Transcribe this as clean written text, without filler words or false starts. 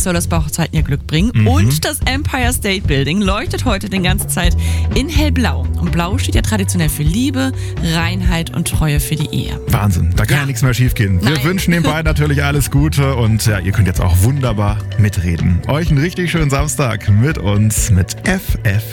soll das bei Hochzeiten ihr Glück bringen. Und das Empire State Building leuchtet heute die ganze Zeit in hellblau. Und blau steht ja traditionell für Liebe, Reinheit und Treue für die Ehe. Wahnsinn, da kann ja nichts mehr schief gehen. Wir wünschen den beiden natürlich alles Gute und ja, ihr könnt jetzt auch wunderbar mitreden. Euch einen richtig schönen Samstag mit uns, mit FFN.